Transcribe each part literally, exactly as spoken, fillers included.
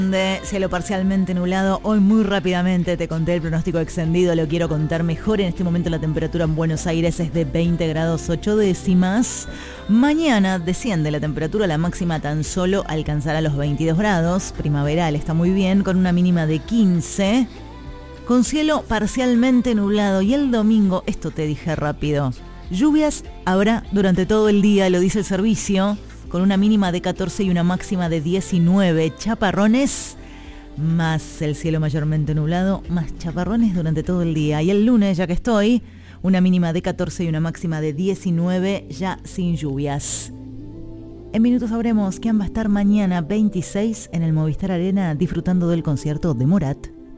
De cielo parcialmente nublado, hoy muy rápidamente te conté el pronóstico extendido, lo quiero contar mejor. En este momento la temperatura en Buenos Aires es de veinte grados ocho décimas. Mañana desciende la temperatura, la máxima tan solo alcanzará los veintidós grados, primaveral, está muy bien, con una mínima de quince, con cielo parcialmente nublado. Y el domingo, esto te dije rápido, lluvias habrá durante todo el día, lo dice el servicio, con una mínima de catorce y una máxima de diecinueve. Chaparrones, más el cielo mayormente nublado, más chaparrones durante todo el día. Y el lunes, ya que estoy, una mínima de catorce y una máxima de diecinueve, ya sin lluvias. En minutos sabremos quién va a estar mañana veintiséis en el Movistar Arena disfrutando del concierto de Morat.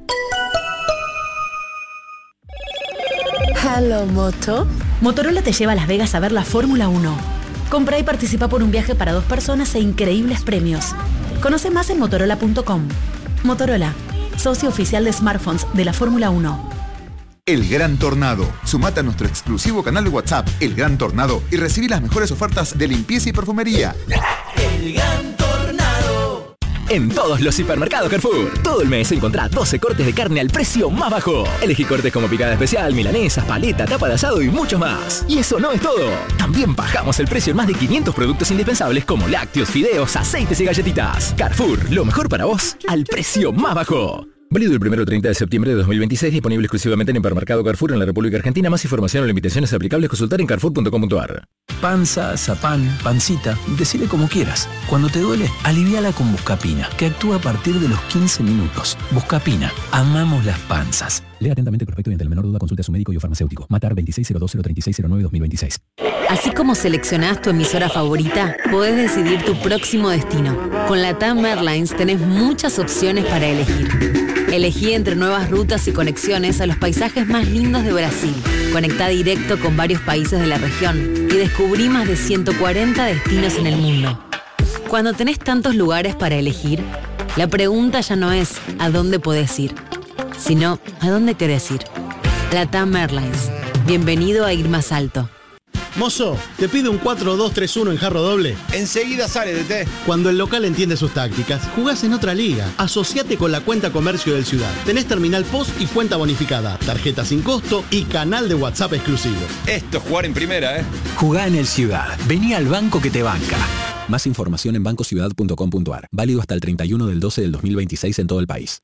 Hello, Moto. Motorola te lleva a Las Vegas a ver la Fórmula uno. Compra y participa por un viaje para dos personas e increíbles premios. Conoce más en Motorola punto com. Motorola, socio oficial de smartphones de la Fórmula uno. El Gran Tornado. Sumate a nuestro exclusivo canal de WhatsApp, El Gran Tornado, y recibí las mejores ofertas de limpieza y perfumería. El Gran Tornado. En todos los hipermercados Carrefour. Todo el mes encontrá doce cortes de carne al precio más bajo. Elegí cortes como picada especial, milanesas, paleta, tapa de asado y mucho más. Y eso no es todo. También bajamos el precio en más de quinientos productos indispensables como lácteos, fideos, aceites y galletitas. Carrefour, lo mejor para vos al precio más bajo. Válido el primero al treinta de septiembre de dos mil veintiséis, disponible exclusivamente en Hipermercado Carrefour en la República Argentina. Más información o limitaciones aplicables consultar en carrefour punto com punto a r. Panza, zapán, pancita, decile como quieras. Cuando te duele, aliviala con Buscapina, que actúa a partir de los quince minutos. Buscapina, amamos las panzas. Lea atentamente el prospecto y ante la menor duda consulte a su médico y o farmacéutico. Matar veintiséis cero dos cero treinta y seis cero nueve dos mil veintiséis. Así como seleccionás tu emisora favorita, podés decidir tu próximo destino. Con la T A M Airlines tenés muchas opciones para elegir. Elegí entre nuevas rutas y conexiones a los paisajes más lindos de Brasil. Conectá directo con varios países de la región y descubrí más de ciento cuarenta destinos en el mundo. Cuando tenés tantos lugares para elegir, la pregunta ya no es ¿a dónde podés ir?, sino ¿a dónde querés ir? La T A M Airlines. Bienvenido a ir más alto. Mozo, te pido un cuatro dos tres uno en jarro doble. Enseguida sale, D T. Cuando el local entiende sus tácticas, jugás en otra liga. Asociate con la cuenta comercio del Ciudad. Tenés terminal post y cuenta bonificada, tarjeta sin costo y canal de WhatsApp exclusivo. Esto es jugar en primera, ¿eh? Jugá en el Ciudad. Vení al banco que te banca. Más información en banco ciudad punto com punto a r. Válido hasta el treinta y uno del doce del dos mil veintiséis en todo el país.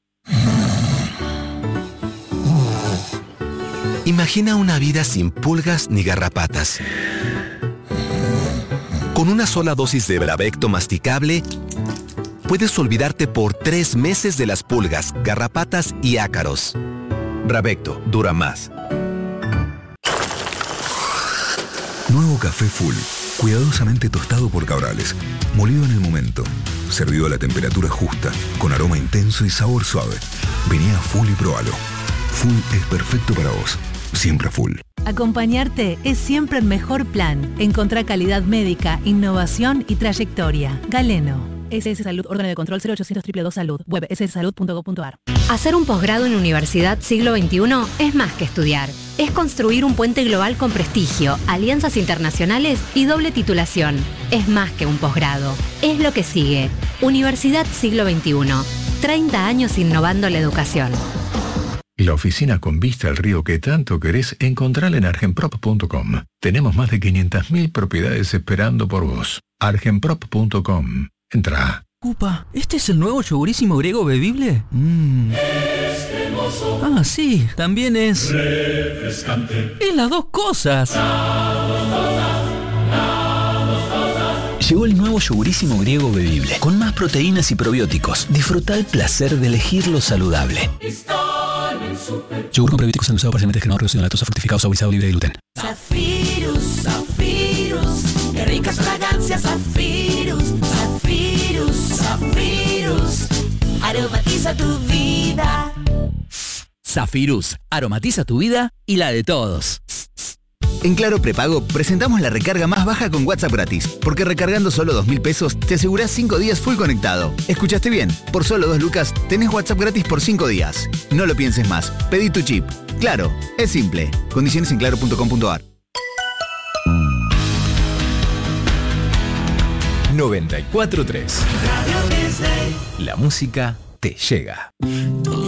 Imagina una vida sin pulgas ni garrapatas. Con una sola dosis de Bravecto masticable, puedes olvidarte por tres meses de las pulgas, garrapatas y ácaros. Bravecto dura más. Nuevo café Full, cuidadosamente tostado por Cabrales, molido en el momento, servido a la temperatura justa, con aroma intenso y sabor suave. Vení a Full y probalo. Full es perfecto para vos. Siempre Full. Acompañarte es siempre el mejor plan. Encontrá calidad médica, innovación y trayectoria. Galeno. S S Salud, órgano de control cero ochocientos dos dos dos Salud. Web ese ese salud punto com punto a r. Hacer un posgrado en Universidad Siglo veintiuno es más que estudiar. Es construir un puente global con prestigio, alianzas internacionales y doble titulación. Es más que un posgrado. Es lo que sigue. Universidad Siglo veintiuno. treinta años innovando la educación. La oficina con vista al río que tanto querés, encontrala en argenprop punto com. Tenemos más de quinientas mil propiedades esperando por vos. argenprop punto com. Entrá. Upa, ¿este es el nuevo yogurísimo griego bebible? Mm. Ah, sí, también es... refrescante. Es las dos cosas. Llegó el nuevo yogurísimo griego bebible, con más proteínas y probióticos. Disfruta el placer de elegir lo saludable. Yogur con probióticos endulzado parcialmente descremado, reducido en lactosa, fructificado, saborizado, libre de gluten. Zafirus, Zafirus, qué ricas fragancias, Zafirus, Zafirus, Zafirus, aromatiza tu vida. Zafirus, aromatiza tu vida y la de todos. En Claro Prepago presentamos la recarga más baja con WhatsApp gratis, porque recargando solo dos mil pesos te asegurás cinco días full conectado. ¿Escuchaste bien? Por solo dos lucas tenés WhatsApp gratis por cinco días. No lo pienses más, pedí tu chip. Claro, es simple. Condiciones en claro punto com punto a r. noventa y cuatro punto tres. La música te llega.